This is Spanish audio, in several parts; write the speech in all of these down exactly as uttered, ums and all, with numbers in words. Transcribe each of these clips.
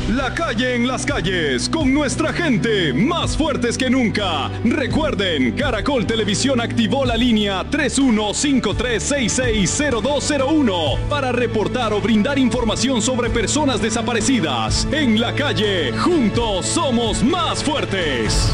La calle en las calles, con nuestra gente, más fuertes que nunca. Recuerden, Caracol Televisión activó la línea tres uno cinco tres seis seis cero dos cero uno para reportar o brindar información sobre personas desaparecidas. En la calle, juntos somos más fuertes.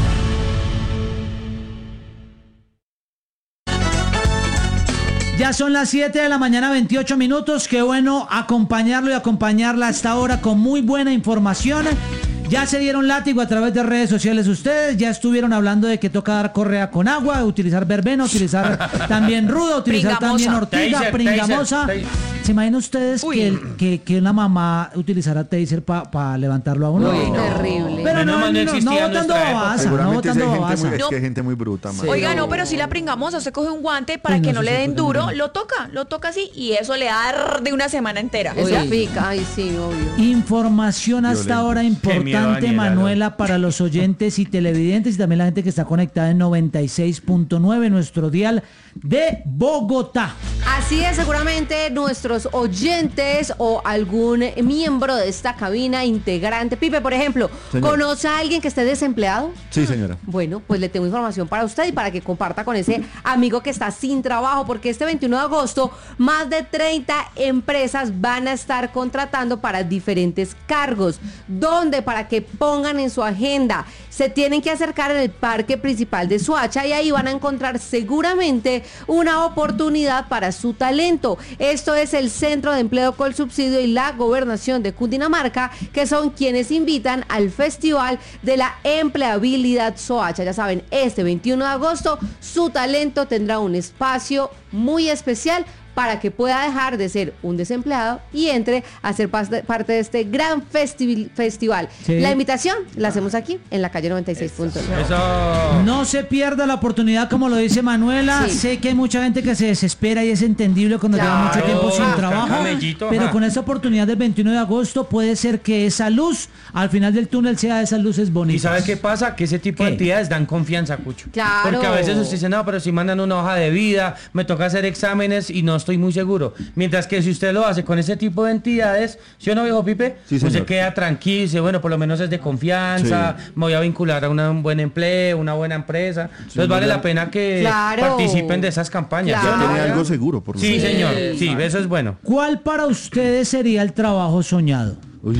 Ya son las siete de la mañana, veintiocho minutos. Qué bueno acompañarlo y acompañarla a esta hora con muy buena información. Ya se dieron látigo a través de redes sociales ustedes, ya estuvieron hablando de que toca dar correa con agua, utilizar verbena, utilizar también ruda, utilizar también ortiga, taser, pringamosa. Taser, taser. ¿Se imaginan ustedes que, que, que una mamá utilizara taser para pa levantarlo a uno? Uy, no. Terrible. Pero no, no, no, no, no botando babasa, no botando babasa. Es que hay gente muy bruta, man. Sí. Oiga, no, pero si la pringamosa, usted coge un guante para que no le den duro, lo toca, lo toca así y eso le da de una semana entera. Eso pica, ay sí, obvio. Información hasta ahora importante. Importante, Manuela, para los oyentes y televidentes y también la gente que está conectada en noventa y seis punto nueve, nuestro dial de Bogotá. Así es, seguramente nuestros oyentes o algún miembro de esta cabina, integrante. Pipe, por ejemplo, señora, ¿conoce a alguien que esté desempleado? Sí, señora. Bueno, pues le tengo información para usted y para que comparta con ese amigo que está sin trabajo, porque este veintiuno de agosto más de treinta empresas van a estar contratando para diferentes cargos, donde para que pongan en su agenda, se tienen que acercar en el parque principal de Soacha y ahí van a encontrar seguramente una oportunidad para su talento. Esto es el Centro de Empleo Colsubsidio y la Gobernación de Cundinamarca, que son quienes invitan al Festival de la Empleabilidad Soacha. Ya saben, este veintiuno de agosto su talento tendrá un espacio muy especial para que pueda dejar de ser un desempleado y entre a ser parte de este gran festi- festival. Sí. La invitación la hacemos aquí, en la calle noventa y seis punto nueve. No se pierda la oportunidad, como lo dice Manuela. Sí. Sé que hay mucha gente que se desespera y es entendible cuando claro. lleva mucho tiempo sin ah, trabajo. Camellito, pero ajá. con esa oportunidad del veintiuno de agosto puede ser que esa luz al final del túnel sea de esas luces bonitas. ¿Y sabe qué pasa? Que ese tipo ¿Qué? de actividades dan confianza, Cucho. Claro. Porque a veces usted dice, no, pero si mandan una hoja de vida, me toca hacer exámenes y no estoy muy seguro. Mientras que si usted lo hace con ese tipo de entidades, ¿sí o no, viejo Pipe? Sí, pues se queda tranquilo, dice, bueno, por lo menos es de confianza, sí. me voy a vincular a una, un buen empleo, una buena empresa. Sí, Entonces vale la pena que claro. participen de esas campañas. Claro. Ya tiene algo seguro, por lo Sí, menos. señor, sí, eso es bueno. ¿Cuál para ustedes sería el trabajo soñado? Uy.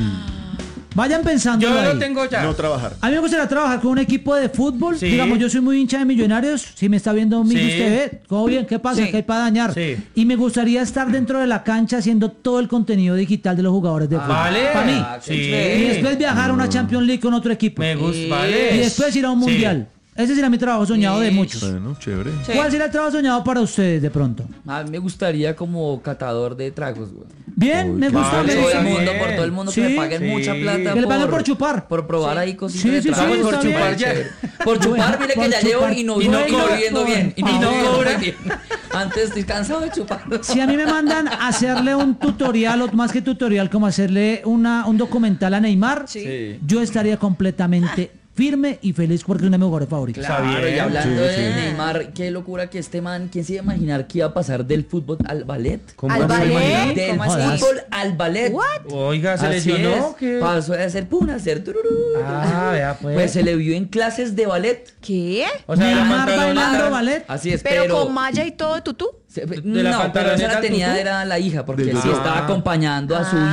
Vayan pensando. Yo ahí. lo tengo ya. No trabajar. A mí me gustaría trabajar con un equipo de fútbol. Sí. Digamos, yo soy muy hincha de Millonarios. Si me está viendo Millos sí. T V, todo bien, ¿qué pasa? Sí. ¿Qué hay para dañar? Sí. Y me gustaría estar dentro de la cancha haciendo todo el contenido digital de los jugadores de fútbol. Ah, vale. Para mí. Sí. Y después viajar a una Champions League con otro equipo. Me gusta, sí. vale. Y después ir a un mundial. Sí. Ese será mi trabajo soñado sí. de muchos. Bueno, chévere. Sí. ¿Cuál será el trabajo soñado para ustedes de pronto? A mí me gustaría como catador de tragos, güey. Bien, Uy, me gusta. Por me todo gusta. el mundo, por todo el mundo, sí, que me paguen sí. mucha plata. Que le paguen por chupar. Por probar sí. ahí cositas sí, de sí, tragos. sí, por chupar ya. Por chupar, mire que ya llevo y no, y no cobro viendo bien. Y no cobra. Antes estoy cansado de chupar. Si a mí me mandan a hacerle un tutorial, o más que tutorial, como hacerle una, un documental a Neymar, sí. yo estaría completamente firme y feliz porque es uno de mis jugadores favoritos. Claro, y hablando sí, de sí. Neymar, qué locura que este man, ¿quién se iba a imaginar que iba a pasar del fútbol al ballet? ¿Cómo ¿Al ballet? Del fútbol al ballet. What? Oiga, se lesionó. ¿Qué? Pasó de hacer pum, a hacer tururú. Ah, vea pues. Pues se le vio en clases de ballet. ¿Qué? O sea, Neymar bailando ballet. Así es, pero, pero con malla y todo tutú. Se, de no, la pero esa la tenía tutú? Era la hija, porque él sí estaba acompañando a su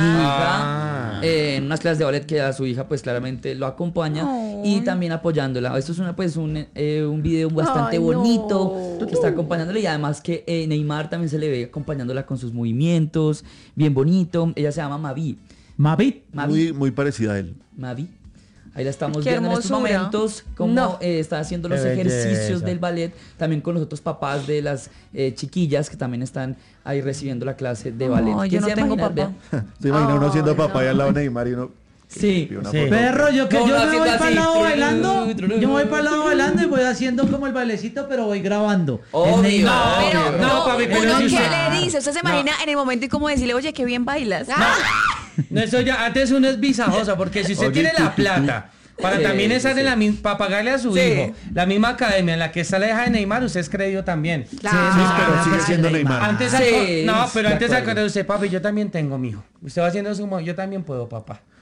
ah. hija eh, en unas clases de ballet que a su hija pues claramente lo acompaña oh. y también apoyándola. Esto es una pues un, eh, un video bastante Ay, bonito no. que está acompañándola y además que eh, Neymar también se le ve acompañándola con sus movimientos, bien bonito. Ella se llama Mavi. Mavi. Mavi. Muy, muy parecida a él. Mavi. Ahí la estamos Qué viendo hermosura. en estos momentos, cómo no. eh, está haciendo los Qué ejercicios belleza. del ballet, también con los otros papás de las eh, chiquillas que también están ahí recibiendo la clase de ballet. Oh, yo no tengo papá. Se imagina uno siendo Ay, papá no. y al lado de Neymar y uno... Sí, sí. Perro, yo que no, yo no, me voy así, para el lado así. bailando, yo me voy para el lado bailando y voy haciendo como el bailecito, pero voy grabando. Obvio. Es Neymar. No, pero no, no, papi, pero uno sí ¿qué está. le dice? Usted se imagina no. en el momento y como decirle, oye, qué bien bailas. No, no eso ya, antes uno es visajosa, porque si usted Oye, tiene tú, la tú, plata para Sí, también estar sí. en la misma, para pagarle a su Sí. hijo la misma academia en la que está la hija de Neymar, usted es creído también. Claro. Sí, pero Ah, sigue pues, siendo Neymar. Neymar. Antes Sí, algo- no, pero de antes acuerdo. de usted, papi, yo también tengo mi hijo. Usted va haciendo su mo- yo también puedo, papá.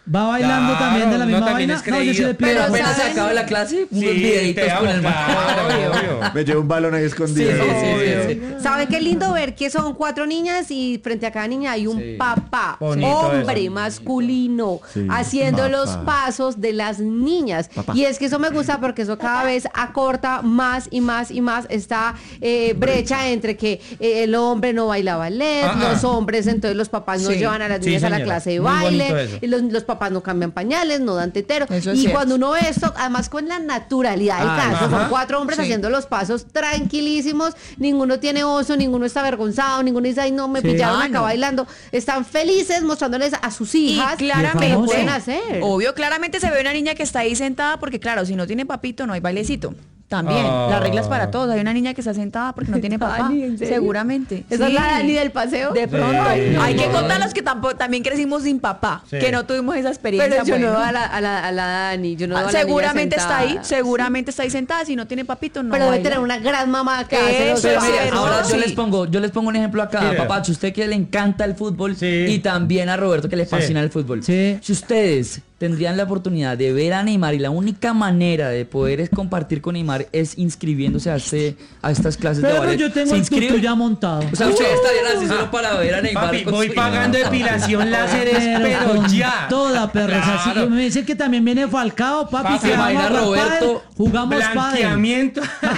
va bailando Claro, también de la uno misma también vaina. es No, yo sí creído. le pido. Pero Pero, apenas se ¿saben? acaba la clase, unos Sí, videitos te amo, con el man. claro, obvio. Me llevo un balón ahí Sí, escondido. sí, sí, sí, sí. ¿Saben qué lindo ver que son cuatro niñas y frente a cada niña hay un Sí. papá, Bonito hombre eso. masculino, Sí, haciendo papá. los pasos de las niñas? Papá. Y es que eso me gusta porque eso cada vez acorta más y más y más esta eh, brecha entre que eh, el hombre no baila ballet, Ah, los ah. hombres, entonces los papás no Sí. llevan a las Sí, niñas a la señora. clase de Muy bonito baile, eso. y los, los papás no cambian pañales, no dan tetero. Eso es Y cierto. cuando uno ve esto, además con la naturalidad del Ah, caso, son ajá. cuatro hombres Sí. haciendo los pasos tranquilísimos, ninguno tiene oso, ninguno está avergonzado, ninguno dice, ay no, me Sí. pillaron Ah, acá no. bailando. Están felices mostrándoles a sus Y hijas que lo claramente, pueden hacer. obvio, claramente se ve una niña que está ahí sentada porque claro, si no tiene papito no hay bailecito. También, Ah. las reglas para todos. Hay una niña que está sentada porque no tiene papá. Dani, ¿en serio? Seguramente. ¿Esa Sí. es la Dani del paseo? De pronto. Sí. Hay que contar los que tampoco, también crecimos sin papá, Sí. que no tuvimos esa experiencia. Pero yo no bueno. veo a la, a la, a la Dani, yo no veo Ah, a la niña seguramente está ahí, sentada. seguramente está ahí sentada. Si no tiene papito, no. Pero debe baila. tener una gran mamá que hace los Eso Pero es mire, cierto. ahora yo Sí. les pongo, yo les pongo un ejemplo acá, Mira. papacho, usted que le encanta el fútbol Sí. y también a Roberto que le Sí. fascina el fútbol. Sí. Si ustedes tendrían la oportunidad de ver a Neymar y la única manera de poder es compartir con Neymar es inscribiéndose a este a estas clases de Pero ballet. yo tengo ¿Se el inscriben? tuto ya montado. O sea, ustedes estarían así solo para ver a Neymar. Papi, con voy su- pagando depilación láser, pero con ya. toda perra. Es así. Claro. Me dice que también viene Falcao, papi. Papi, que imagina vamos a jugar Roberto, pádel, jugamos pádel. Blanqueamiento.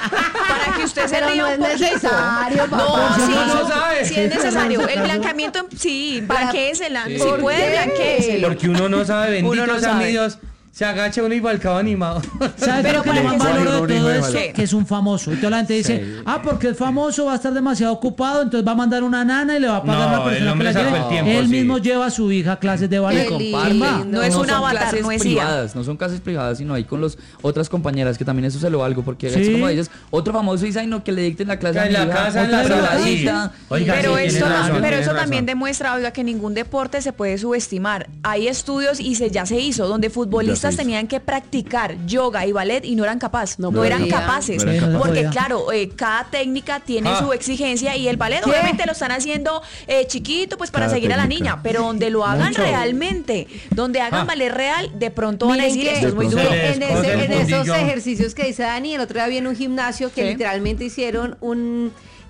Para que usted se Pero ría no un es poquito. necesario, papá. No, Porque sí, uno no, no sabe. sí es necesario. El Para- blanqueamiento, sí, Para- blanquéesela. Si ¿Por puede, qué? blanquéeselo. Porque uno no sabe, bendito Uno no sea mi sabe. Dios. Se agacha uno y Falcao animado. ¿Sabes Pero qué es lo que para más que se- valoro un de hijo todo de esto? Falcao. Que es un famoso. Y toda la gente dice, Sí. ah, porque es famoso, va a estar demasiado ocupado, entonces va a mandar una nana y le va a pagar No, a una el persona que hombre la sacó lleve. el tiempo, Él sí. mismo lleva a su hija a clases de ballet. Qué Comparte. lindo. No es un son avatar, clases no es I A. privadas, no son clases privadas, sino ahí con las otras compañeras, que también eso se lo valgo, porque Sí. es como dices, otro famoso dice, ay no, que le dicten la clase a En mi la hija, casa, en otra la sala, privadita. sí. Oiga, Pero, sí, esto, tiene razón, pero tiene eso razón. también demuestra, oiga, que ningún deporte se puede subestimar. Hay estudios y se ya se hizo donde futbolistas hizo. tenían que practicar yoga y ballet y no eran capaces, no, No eran podían. capaces, No eran capaces. porque No podían. claro, eh, cada técnica tiene Ah. su exigencia y el ballet ¿Qué? obviamente lo están haciendo eh, chiquito pues para Cada seguir a la técnica. niña, pero donde lo hagan Mucho. realmente, donde hagan Ah. ballet real, de pronto van a Miren decir que esto es muy De duro. pronto. Se les en, esconde ese- el en esos fundillo. ejercicios que dice Dani, el otro día vi en un gimnasio que ¿Qué? literalmente hicieron un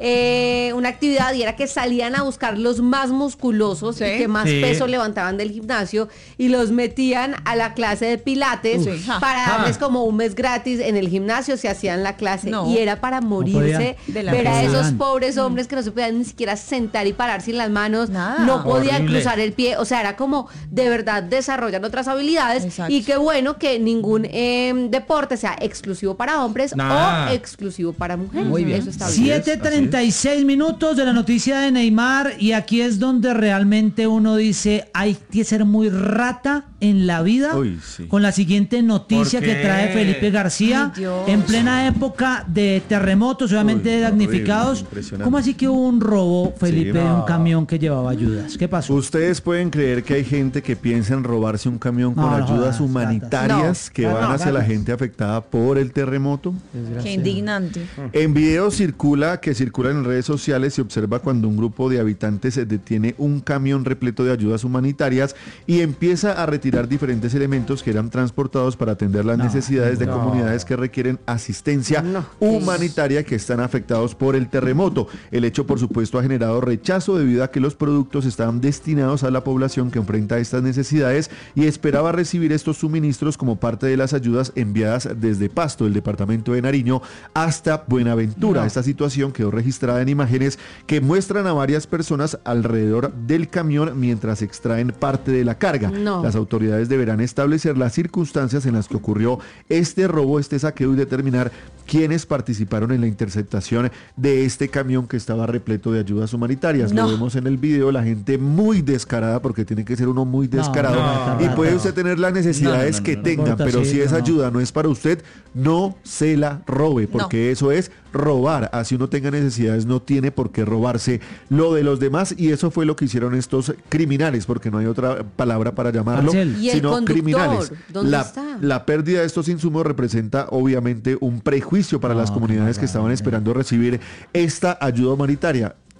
eh, una actividad y era que salían a buscar los más musculosos Sí. y que más Sí. peso levantaban del gimnasio y los metían a la clase de pilates Sí. Ja. para Ah. darles como un mes gratis en el gimnasio, se hacían la clase No. y era para morirse De la ver a risa. esos pobres hombres que no se podían ni siquiera sentar y parar sin las manos, Nada. no podían Horrible. cruzar el pie, o sea, era como de verdad desarrollan otras habilidades Exacto. y qué bueno que ningún eh, deporte sea exclusivo para hombres Nah. o exclusivo para mujeres. Muy bien. Eso está Así bien. es. siete treinta y seis minutos de la noticia de Neymar y aquí es donde realmente uno dice hay que ser muy rata en la vida. Uy, sí. Con la siguiente noticia ¿Por que qué? trae Felipe García Ay, Dios. en plena época de terremotos, obviamente Uy, damnificados. horrible, impresionante. ¿Cómo así que hubo un robo, Felipe, de no. un camión que llevaba ayudas? ¿Qué pasó? Ustedes pueden creer que hay gente que piensa en robarse un camión con No, no ayudas jodas, humanitarias ratas. que No, van no, hacia la ratas. gente afectada por el terremoto. Qué indignante. En video circula, que circula en redes sociales, se observa cuando un grupo de habitantes se detiene un camión repleto de ayudas humanitarias y empieza a retirar diferentes elementos que eran transportados para atender las No, necesidades de no. comunidades que requieren asistencia No. humanitaria que están afectados por el terremoto. El hecho, por supuesto, ha generado rechazo debido a que los productos estaban destinados a la población que enfrenta estas necesidades y esperaba recibir estos suministros como parte de las ayudas enviadas desde Pasto, el departamento de Nariño, hasta Buenaventura. No. Esta situación quedó registrada en imágenes que muestran a varias personas alrededor del camión mientras extraen parte de la carga. No. Las autoridades deberán establecer las circunstancias en las que ocurrió este robo, este saqueo y determinar quiénes participaron en la interceptación de este camión que estaba repleto de ayudas humanitarias. No. Lo vemos en el video, la gente muy descarada, porque tiene que ser uno muy No, descarado. no, y no, puede no. usted tener las necesidades No, no, no, que no, no. tenga, importa, pero sí, si esa no. ayuda no es para usted, no se la robe, porque eso es robar. Así uno tenga necesidades, no tiene por qué robarse lo de los demás, y eso fue lo que hicieron estos criminales, porque no hay otra palabra para llamarlo, Marcel. ¿Y el sino conductor? criminales. ¿Dónde la, está? la pérdida de estos insumos representa obviamente un prejuicio para No, las comunidades qué que estaban barbaridad. esperando recibir esta ayuda humanitaria.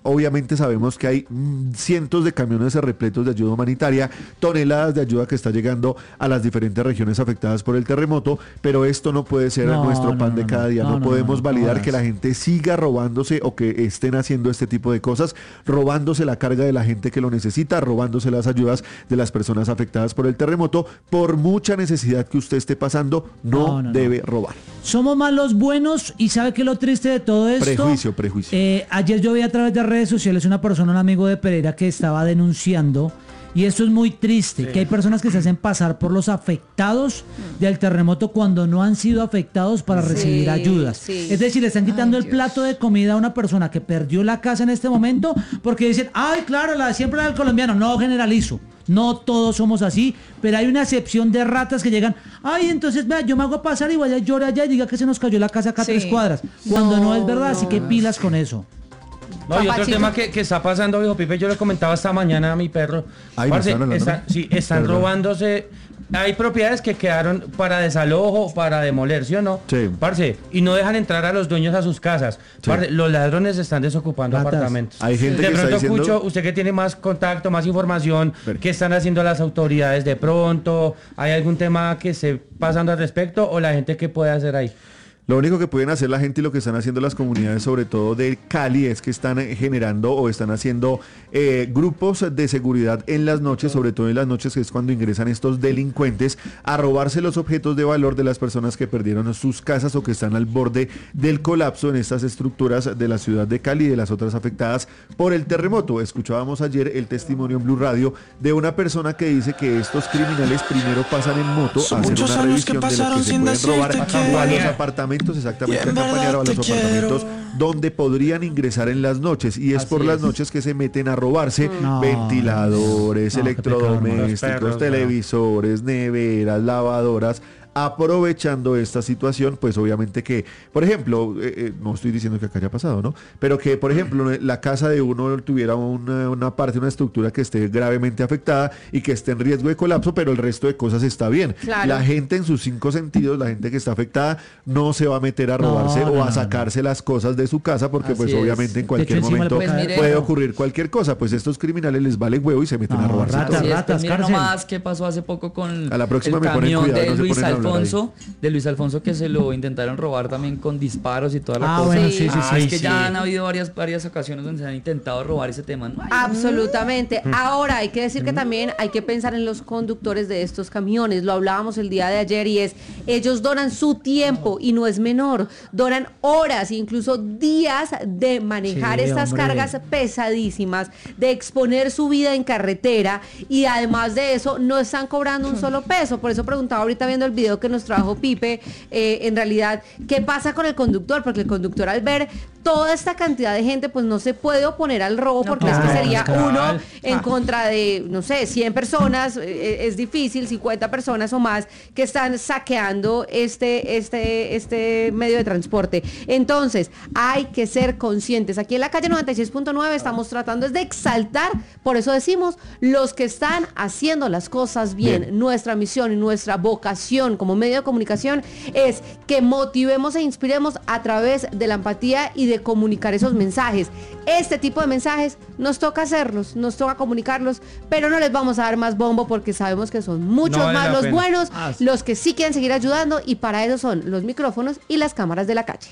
obviamente sabemos que hay mm, cientos de camiones repletos de ayuda humanitaria, toneladas de ayuda que está llegando a las diferentes regiones afectadas por el terremoto, pero esto no puede ser No, nuestro no, pan no, de no, cada día. no, No, no, podemos no, no, validar no que la gente siga robándose o que estén haciendo este tipo de cosas, robándose la carga de la gente que lo necesita, robándose las ayudas de las personas afectadas por el terremoto. Por mucha necesidad que usted esté pasando, no, No, no, debe no. robar. Somos más los buenos y ¿sabe qué es lo triste de todo esto? Prejuicio, prejuicio. Eh, ayer yo vi a través de redes sociales una persona, un amigo de Pereira, que estaba denunciando, y esto es muy triste, Sí. que hay personas que se hacen pasar por los afectados del terremoto cuando no han sido afectados para Sí, recibir ayudas. sí. Es decir, le están quitando Ay, el plato de comida a una persona que perdió la casa en este momento porque dicen, ay, claro, la siempre la del colombiano. No generalizo. No todos somos así, pero hay una excepción de ratas que llegan, ay, entonces vea, yo me hago pasar y vaya, llore allá y diga que se nos cayó la casa acá a Sí. tres cuadras. Cuando no, No, es verdad, no. así que pilas con eso. No, y otro Papachito. tema que, que está pasando, viejo Pipe, yo le comentaba esta mañana a mi perro. Ay, ¿me Parce, están hablando? está- sí, están Perdón. robándose. Hay propiedades que quedaron para desalojo, para demoler, ¿sí o no? Sí. Parce, y no dejan entrar a los dueños a sus casas. Sí. Parce, los ladrones están desocupando Ratas. apartamentos. Hay gente de que está pronto, diciendo- Cucho, usted que tiene más contacto, más información, Ver. ¿qué están haciendo las autoridades de pronto? ¿Hay algún tema que esté pasando al respecto o la gente qué puede hacer ahí? Lo único que pueden hacer la gente y lo que están haciendo las comunidades, sobre todo de Cali, es que están eh, generando o están haciendo eh, grupos de seguridad en las noches, sobre todo en las noches, que es cuando ingresan estos delincuentes a robarse los objetos de valor de las personas que perdieron sus casas o que están al borde del colapso en estas estructuras de la ciudad de Cali y de las otras afectadas por el terremoto. Escuchábamos ayer el testimonio en Blue Radio de una persona que dice que estos criminales primero pasan en moto Son a hacer muchos una años que revisión de lo que pasaron se sin pueden robar decirte o a que- los apartamentos, exactamente, Y en a acompañar a verdad los te apartamentos quiero. donde podrían ingresar en las noches, y es Así por las es. noches que se meten a robarse No, ventiladores, no, qué pecado, electrodomésticos, los perros, no. televisores, neveras, lavadoras. Aprovechando esta situación, pues obviamente que, por ejemplo, eh, eh, no estoy diciendo que acá haya pasado, ¿no? Pero que, por ejemplo, la casa de uno tuviera una, una parte, una estructura que esté gravemente afectada y que esté en riesgo de colapso, pero el resto de cosas está bien. Claro. La gente en sus cinco sentidos, la gente que está afectada, no se va a meter a No, robarse no, o no, a no. sacarse las cosas de su casa, porque Así pues es. obviamente en De cualquier hecho, encima le momento puede caer puede todo. ocurrir cualquier cosa. Pues estos criminales les vale huevo y se meten No, a robarse rata, todo. Así es, ratas, pues mira cárcel. nomás qué pasó hace poco con A la próxima el me ponen camión cuidado, de no se Luis ponen a hablar ahí. Alfonso, de Luis Alfonso que se lo intentaron robar también con disparos y toda la Ah, cosa. bueno, sí, sí, sí. Ah, es que sí. ya han habido varias, varias ocasiones donde se han intentado robar ese tema. ¿no? Absolutamente. Mm. Ahora hay que decir que también hay que pensar en los conductores de estos camiones. Lo hablábamos el día de ayer y es, ellos donan su tiempo y no es menor. Donan horas, incluso días de manejar Sí, estas hombre. cargas pesadísimas, de exponer su vida en carretera y además de eso no están cobrando un solo peso. Por eso preguntaba ahorita viendo el video que nos trajo Pipe, eh, en realidad, ¿qué pasa con el conductor? Porque el conductor al ver toda esta cantidad de gente, pues no se puede oponer al robo, No, porque es que claro, sería claro. uno en Ah. contra de, no sé, cien personas, eh, es difícil, cincuenta personas o más que están saqueando este, este, este medio de transporte. Entonces, hay que ser conscientes. Aquí en la calle noventa y seis punto nueve estamos tratando es de exaltar, por eso decimos, los que están haciendo las cosas bien. Bien. Nuestra misión y nuestra vocación como medio de comunicación es que motivemos e inspiremos a través de la empatía y de comunicar esos mensajes. Este tipo de mensajes nos toca hacerlos, nos toca comunicarlos, pero no les vamos a dar más bombo porque sabemos que son muchos No vale más la los pena. buenos, Ah, sí. los que sí quieren seguir ayudando, y para eso son los micrófonos y las cámaras de la calle.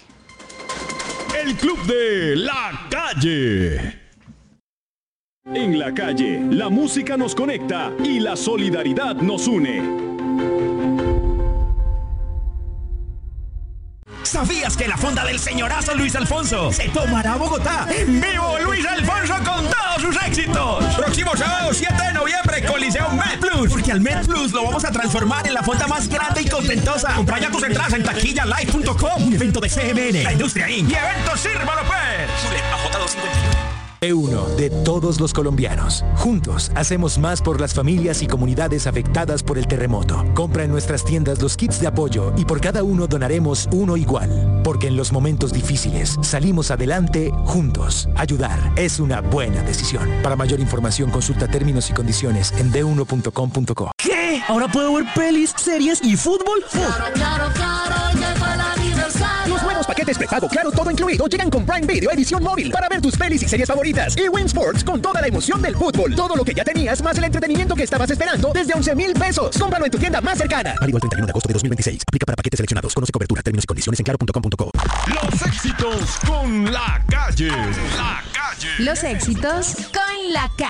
El Club de la Calle. En la calle, la música nos conecta y la solidaridad nos une. ¿Sabías que la fonda del señorazo Luis Alfonso se tomará a Bogotá? ¡Vivo Luis Alfonso con todos sus éxitos! Próximo sábado siete de noviembre, Coliseo Med Plus. Porque al Med Plus lo vamos a transformar en la fonda más grande y contentosa. Compra ya tus entradas en taquilla live punto com. Un evento de C M N, la industria incorporated. Y eventos Sírvalo Pues. Zuleta J doscientos cincuenta y uno. E uno de todos los colombianos. Juntos hacemos más por las familias y comunidades afectadas por el terremoto. Compra en nuestras tiendas los kits de apoyo y por cada uno donaremos uno igual. Porque en los momentos difíciles salimos adelante juntos. Ayudar es una buena decisión. Para mayor información consulta términos y condiciones en d uno punto com punto co. ¿Qué? ¿Ahora puedo ver pelis, series y fútbol? Claro, claro, claro, llegó el aniversario. Los nuevos paquetes prepago Claro todo incluido llegan con Prime Video edición móvil para ver tus pelis y series favoritas. Y Win Sports con toda la emoción del fútbol. Todo lo que ya tenías más el entretenimiento que estabas esperando desde once mil pesos. Cómpralo en tu tienda más cercana. Válido el treinta y uno de agosto de dos mil veintiséis. Aplica para paquetes seleccionados. Conoce cobertura, términos y condiciones en claro punto com punto co. Los éxitos con La Calle. La Calle. Los éxitos con La Calle.